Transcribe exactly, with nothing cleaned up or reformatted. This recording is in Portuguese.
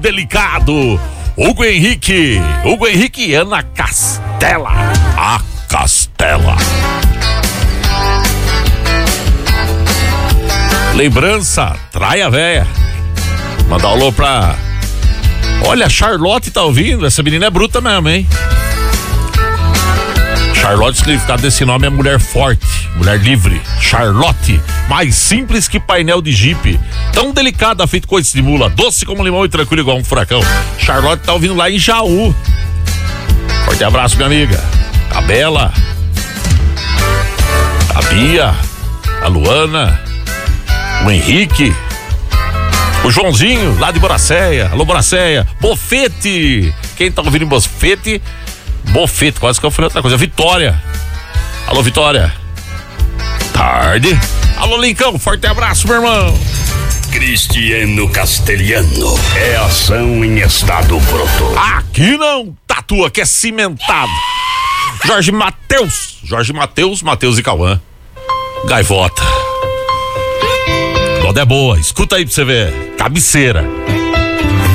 Delicado, Hugo Henrique, Hugo Henrique e Ana Castela, a Castela. Lembrança, Traia Véia. Mandar um alô pra... Olha, a Charlotte tá ouvindo, essa menina é bruta mesmo, hein? Charlotte, o significado desse nome é mulher forte, mulher livre. Charlotte, mais simples que painel de jipe, tão delicada, feito coisa de mula, doce como limão e tranquilo igual um furacão. Charlotte tá ouvindo lá em Jaú. Forte abraço, minha amiga. A Bela, a Bia, a Luana, o Henrique, o Joãozinho, lá de Boracéia. Alô, Boracéia. Bofete. Quem tá ouvindo em Bofete? Bofete, quase que eu falei outra coisa. Vitória. Alô, Vitória. Tarde. Alô, Lincão, forte abraço, meu irmão. Cristiano Castelhano. É ação em estado bruto. Aqui não, tatua, que é cimentado. Jorge Mateus. Jorge Mateus, Mateus e Cauã. Gaivota. Moda é boa, escuta aí pra você ver. Cabeceira.